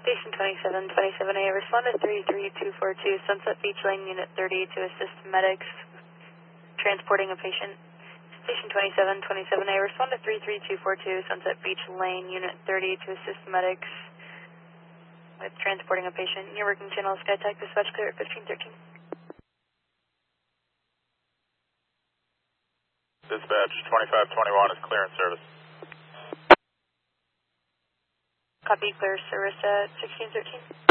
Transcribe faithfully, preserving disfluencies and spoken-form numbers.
Station twenty-seven twenty-seven A, respond to three three two four two, Sunset Beach Lane, Unit thirty, to assist medics transporting a patient. Station twenty-seven twenty-seven A, respond to three three two four two, Sunset Beach Lane, Unit thirty, to assist medics with transporting a patient. Your working channel, SkyTech, dispatch clear at fifteen thirteen. Dispatch twenty-five twenty-one is clearance service. Copy, clear service at sixteen thirteen.